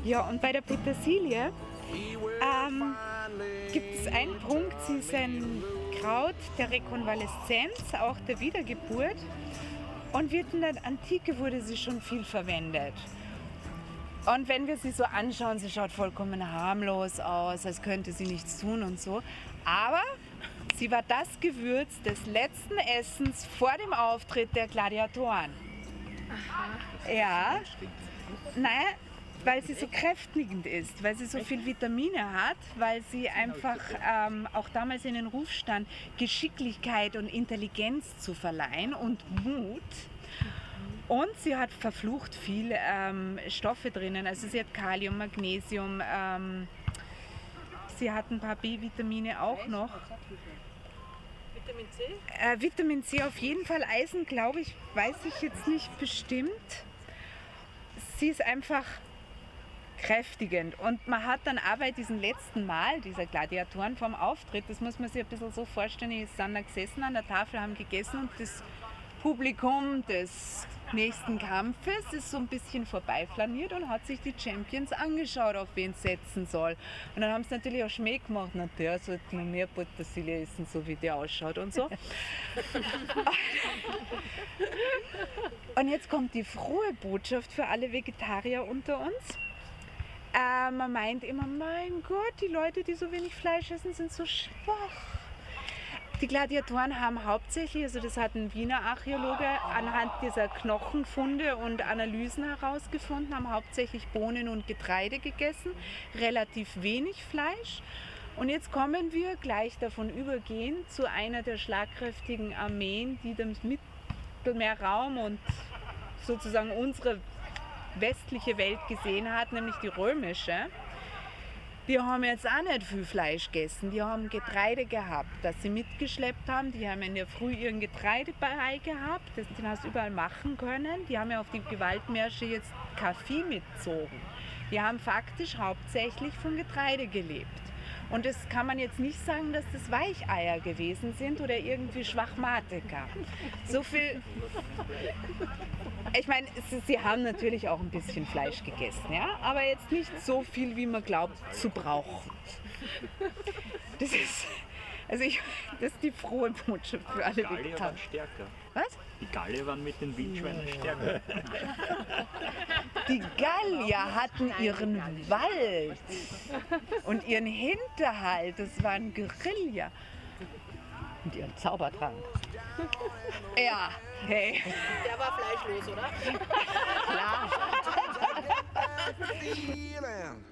Ja, und bei der Petersilie gibt es einen Punkt, sie ist ein Kraut der Rekonvaleszenz, auch der Wiedergeburt. Und wird in der Antike wurde sie schon viel verwendet. Und wenn wir sie so anschauen, sie schaut vollkommen harmlos aus, als könnte sie nichts tun und so. Aber sie war das Gewürz des letzten Essens vor dem Auftritt der Gladiatoren. Aha. Ja, naja, weil sie so kräftigend ist, weil sie so viel Vitamine hat, weil sie einfach auch damals in den Ruf stand, Geschicklichkeit und Intelligenz zu verleihen und Mut. Und sie hat verflucht viel Stoffe drinnen, also sie hat Kalium, Magnesium, sie hat ein paar B-Vitamine auch noch. Vitamin C? Vitamin C auf jeden Fall, Eisen glaube ich, weiß ich jetzt nicht bestimmt. Sie ist einfach kräftigend. Und man hat dann auch bei diesem letzten Mal dieser Gladiatoren vom Auftritt, das muss man sich ein bisschen so vorstellen, die sind da gesessen an der Tafel, haben gegessen und das Publikum des nächsten Kampfes ist so ein bisschen vorbeiflaniert und hat sich die Champions angeschaut, auf wen es setzen soll. Und dann haben sie natürlich auch Schmäh gemacht, na der sollte noch mehr Petersilie essen, so wie der ausschaut und so. Und jetzt kommt die frohe Botschaft für alle Vegetarier unter uns. Man meint immer, mein Gott, die Leute, die so wenig Fleisch essen, sind so schwach. Die Gladiatoren haben hauptsächlich, also das hat ein Wiener Archäologe anhand dieser Knochenfunde und Analysen herausgefunden, haben hauptsächlich Bohnen und Getreide gegessen, relativ wenig Fleisch. Und jetzt kommen wir gleich davon übergehen zu einer der schlagkräftigen Armeen, die den Mittelmeerraum und sozusagen unsere westliche Welt gesehen hat, nämlich die römische. Die haben jetzt auch nicht viel Fleisch gegessen, die haben Getreide gehabt, das sie mitgeschleppt haben. Die haben in der Früh ihren Getreidebrei gehabt, das den hast du überall machen können. Die haben ja auf die Gewaltmärsche jetzt Kaffee mitgezogen. Die haben faktisch hauptsächlich von Getreide gelebt. Und das kann man jetzt nicht sagen, dass das Weicheier gewesen sind oder irgendwie Schwachmatiker. So viel. Ich meine, sie haben natürlich auch ein bisschen Fleisch gegessen, ja? Aber jetzt nicht so viel, wie man glaubt, zu brauchen. Das ist, das ist die frohe Botschaft für alle Vegetarier. Die Gallier waren stärker. Was? Die Gallier waren mit den Wildschweinen stärker. Die Gallier hatten ihren Wald und ihren Hinterhalt, das waren Guerilla. Und ihren Zaubertrank. Ja, hey. Der war fleischlos, oder? Klar.